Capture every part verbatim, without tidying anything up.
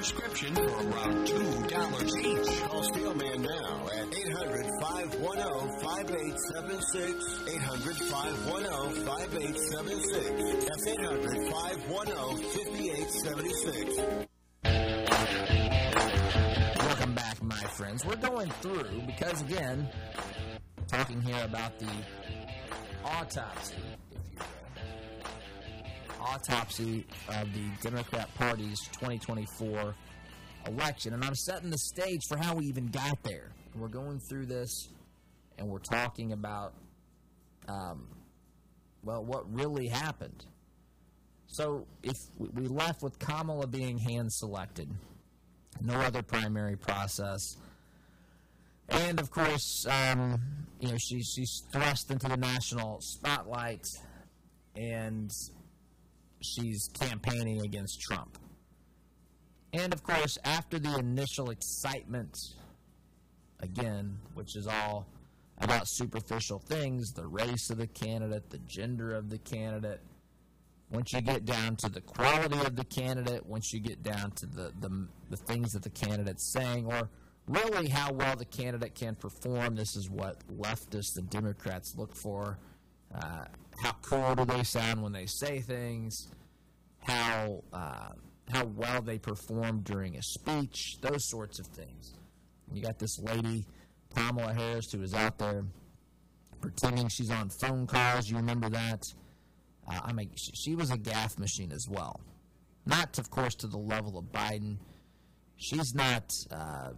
prescription for around two dollars each. Call Steelman now at eight hundred, five one zero, five eight seven six. eight hundred, five one zero, five eight seven six. That's eight hundred, five one zero, five eight seven six. Welcome back, my friends. We're going through, because again, talking here about the autopsy, if you will, autopsy of the Democrat Party's twenty twenty-four election. And I'm setting the stage for how we even got there. And we're going through this, and we're talking about, um, well, what really happened. So if we left with Kamala being hand-selected, no other primary process, and of course, um, you know, she's she's thrust into the national spotlight, and she's campaigning against Trump. And of course, after the initial excitement, again, which is all about superficial things, the race of the candidate, the gender of the candidate, once you get down to the quality of the candidate, once you get down to the, the, the things that the candidate's saying, or really how well the candidate can perform, this is what leftists and Democrats look for. Uh, how cool do they sound when they say things? How uh, how well they perform during a speech? Those sorts of things. You got this lady, Kamala Harris, who is out there pretending she's on phone calls. You remember that? Uh, I mean, she, she was a gaffe machine as well. Not, of course, to the level of Biden. She's not, uh,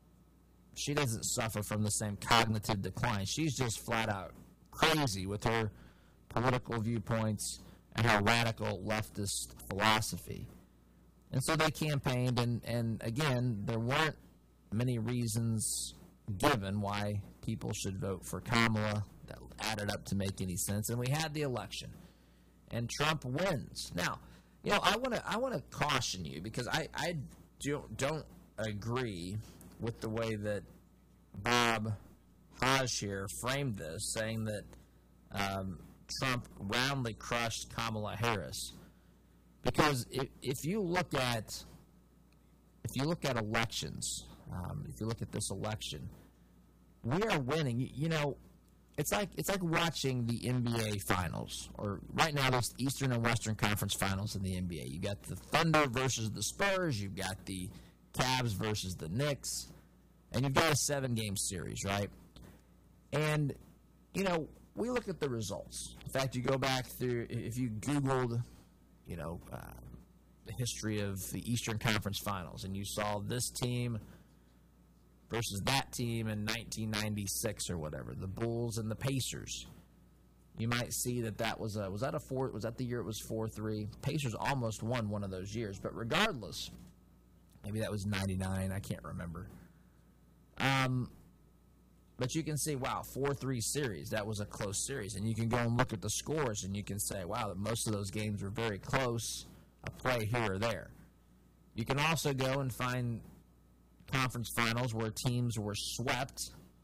she doesn't suffer from the same cognitive decline. She's just flat out crazy with her political viewpoints and her radical leftist philosophy. And so they campaigned, and, and again, there weren't many reasons given why people should vote for Kamala that added up to make any sense. And we had the election. And Trump wins. Now, you know, I want to I want to caution you, because I, I don't, don't agree with the way that Bob Hodge here framed this, saying that um, Trump roundly crushed Kamala Harris. Because if, if you look at if you look at elections, um, if you look at this election, we are winning. You, you know. It's like it's like watching the N B A Finals, or right now there's Eastern and Western Conference Finals in the N B A. You got the Thunder versus the Spurs, you've got the Cavs versus the Knicks, and you've got a seven-game series, right? And, you know, we look at the results. In fact, you go back through, if you Googled, you know, uh, the history of the Eastern Conference Finals, and you saw this team versus that team in nineteen ninety-six or whatever, the Bulls and the Pacers, you might see that that was a, was that a four, was that the year it was four three? Pacers almost won one of those years, but regardless, maybe that was ninety-nine, I can't remember. Um, but you can see, wow, four three series, that was a close series, and you can go and look at the scores, and you can say, wow, most of those games were very close, a play here or there. You can also go and find conference finals where teams were swept,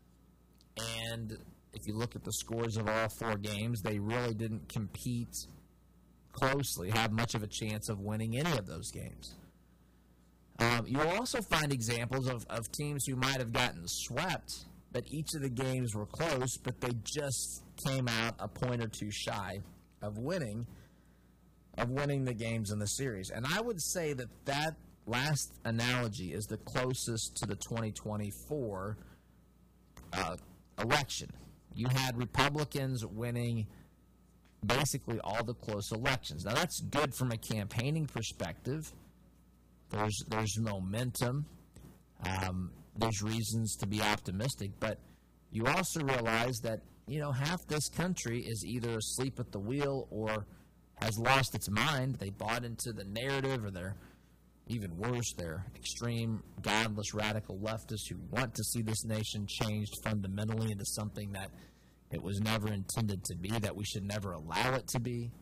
and if you look at the scores of all four games, they really didn't compete closely, have much of a chance of winning any of those games. Um, you'll also find examples of, of teams who might have gotten swept, but each of the games were close, but they just came out a point or two shy of winning, of winning the games in the series. And I would say that that last analogy is the closest to the twenty twenty-four uh, election. You had Republicans winning basically all the close elections. Now, that's good from a campaigning perspective. There's there's momentum. Um, there's reasons to be optimistic, but you also realize that, you know, half this country is either asleep at the wheel or has lost its mind. They bought into the narrative, or they're even worse, they're extreme, godless, radical leftists who want to see this nation changed fundamentally into something that it was never intended to be, that we should never allow it to be.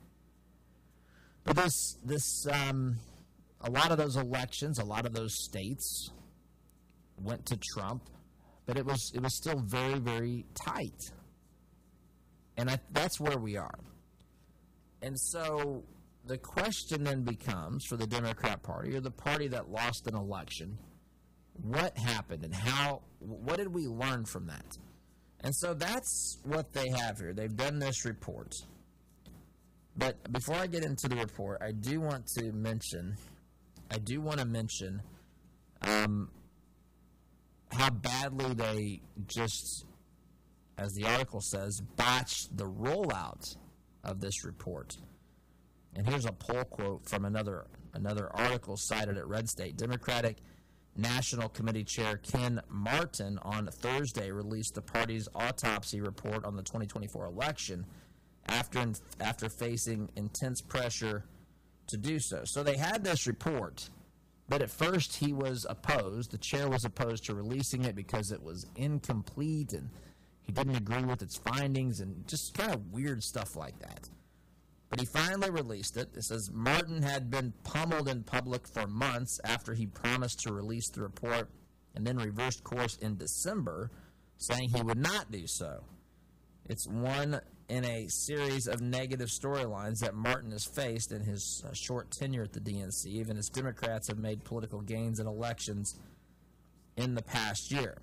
But this, this, um, a lot of those elections, a lot of those states went to Trump, but it was it was still very, very tight. And I, that's where we are. And so the question then becomes for the Democrat Party, or the party that lost an election, what happened and how, what did we learn from that? And so that's what they have here. They've done this report. But before I get into the report, I do want to mention, I do want to mention um, how badly they just, as the article says, botched the rollout of this report. And here's a poll quote from another another article cited at Red State. Democratic National Committee Chair Ken Martin on Thursday released the party's autopsy report on the twenty twenty-four election after after facing intense pressure to do so. So they had this report, but at first he was opposed. The chair was opposed to releasing it because it was incomplete and he didn't agree with its findings and just kind of weird stuff like that. But he finally released it. It says Martin had been pummeled in public for months after he promised to release the report and then reversed course in December, saying he would not do so. It's one in a series of negative storylines that Martin has faced in his uh, short tenure at the D N C, even as Democrats have made political gains in elections in the past year.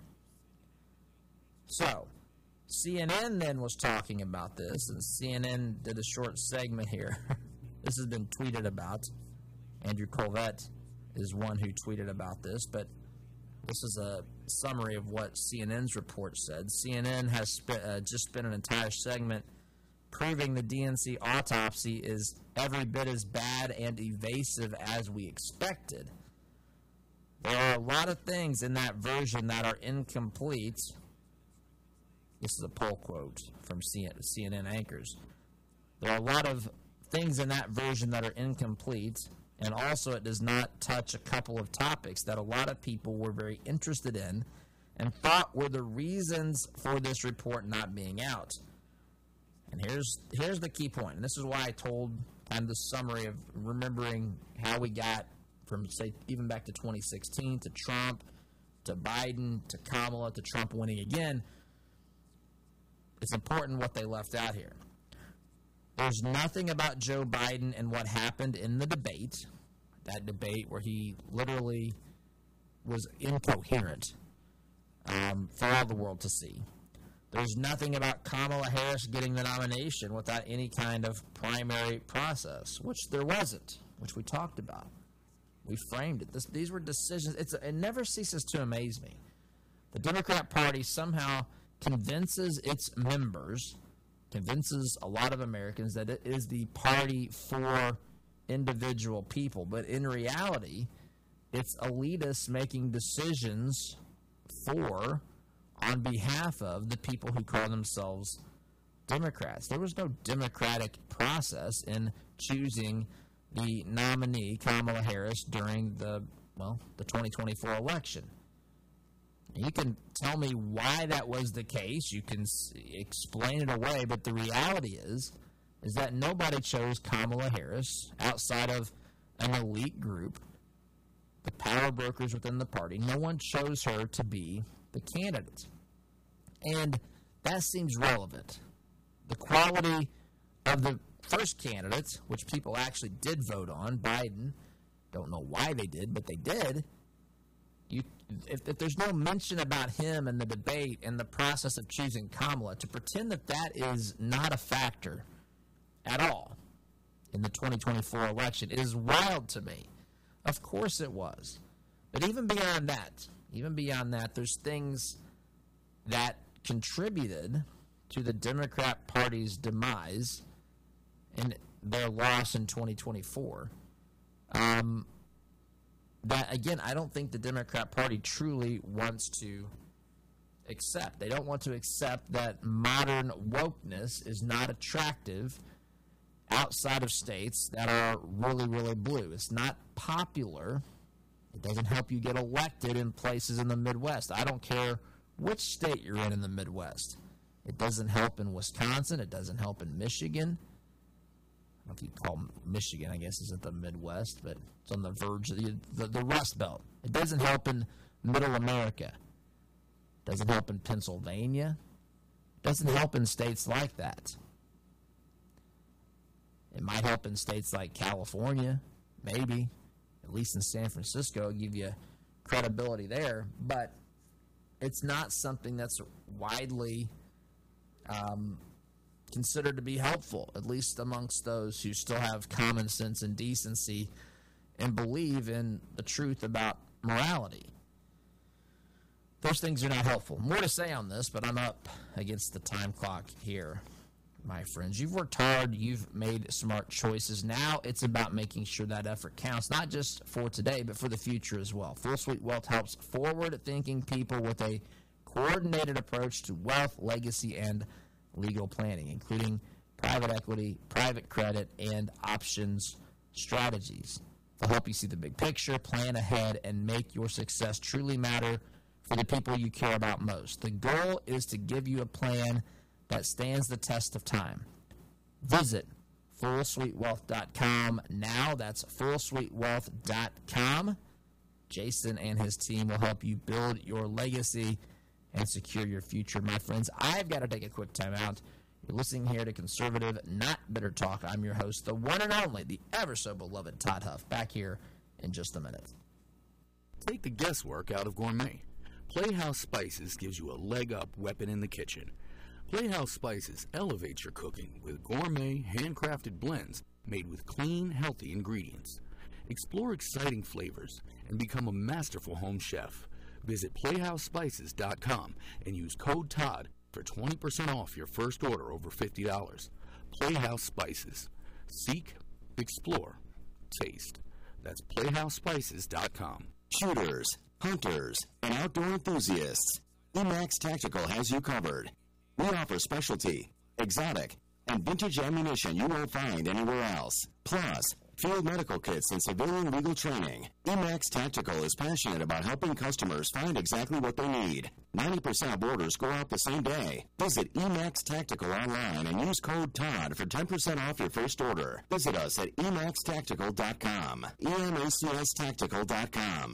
So, C N N then was talking about this, and C N N did a short segment here. This has been tweeted about. Andrew Colvett is one who tweeted about this, but this is a summary of what C N N's report said. C N N has spent, uh, just spent an entire segment proving the D N C autopsy is every bit as bad and evasive as we expected. There are a lot of things in that version that are incomplete. This is a poll quote from C N N anchors. There are a lot of things in that version that are incomplete, and also it does not touch a couple of topics that a lot of people were very interested in and thought were the reasons for this report not being out. And here's here's the key point, and this is why I told kind of the summary of remembering how we got from, say, even back to twenty sixteen to Trump to Biden to Kamala to Trump winning again. It's important what they left out here. There's nothing about Joe Biden and what happened in the debate, that debate where he literally was incoherent um, for all the world to see. There's nothing about Kamala Harris getting the nomination without any kind of primary process, which there wasn't, which we talked about. We framed it. This, these were decisions. It's, it never ceases to amaze me. The Democrat Party somehow convinces its members, convinces a lot of Americans that it is the party for individual people. But in reality, it's elitists making decisions for, on behalf of, the people who call themselves Democrats. There was no democratic process in choosing the nominee, Kamala Harris, during the, well, the twenty twenty-four election. You can tell me why that was the case. You can s- explain it away, but the reality is, is that nobody chose Kamala Harris outside of an elite group, the power brokers within the party. No one chose her to be the candidate. And that seems relevant. The quality of the first candidate, which people actually did vote on, Biden, don't know why they did, but they did. You, if, if there's no mention about him in the debate and the process of choosing Kamala, to pretend that that is not a factor at all in the twenty twenty-four election is wild to me. Of course it was. But even beyond that, even beyond that, there's things that contributed to the Democrat Party's demise and their loss in twenty twenty-four. Um... That, again, I don't think the Democrat Party truly wants to accept. They don't want to accept that modern wokeness is not attractive outside of states that are really, really blue. It's not popular. It doesn't help you get elected in places in the Midwest. I don't care which state you're in in the Midwest. It doesn't help in Wisconsin. It doesn't help in Michigan. I don't know if you call Michigan, I guess, isn't the Midwest, but it's on the verge of the, the, the Rust Belt. It doesn't help in Middle America. It doesn't help in Pennsylvania. It doesn't help in states like that. It might help in states like California, maybe, at least in San Francisco, give you credibility there. But it's not something that's widely um, considered to be helpful, at least amongst those who still have common sense and decency and believe in the truth about morality. Those things are not helpful. More to say on this, but I'm up against the time clock here, my friends. You've worked hard. You've made smart choices. Now it's about making sure that effort counts, not just for today, but for the future as well. Full Suite Wealth helps forward-thinking people with a coordinated approach to wealth, legacy, and legal planning, including private equity, private credit, and options strategies. They'll help you see the big picture, plan ahead, and make your success truly matter for the people you care about most. The goal is to give you a plan that stands the test of time. Visit full suite wealth dot com now. That's full suite wealth dot com. Jason and his team will help you build your legacy and secure your future, my friends. I've got to take a quick time out. You're listening here to Conservative Not Bitter Talk. I'm your host, the one and only, the ever so beloved Todd Huff. Back here in just a minute. Take the guesswork out of gourmet. Playhouse Spices gives you a leg-up weapon in the kitchen. Playhouse Spices elevates your cooking with gourmet, handcrafted blends made with clean, healthy ingredients. Explore exciting flavors and become a masterful home chef. Visit playhouse spices dot com and use code Todd for twenty percent off your first order over fifty dollars. Playhouse Spices. Seek, explore, taste. That's playhouse spices dot com. Shooters, hunters, and outdoor enthusiasts, Emax Tactical has you covered. We offer specialty, exotic, and vintage ammunition you won't find anywhere else. Plus, field medical kits and civilian legal training. Emax Tactical is passionate about helping customers find exactly what they need. ninety percent of orders go out the same day. Visit Emax Tactical online and use code Todd for ten percent off your first order. Visit us at emax tactical dot com. E M A C S tactical dot com.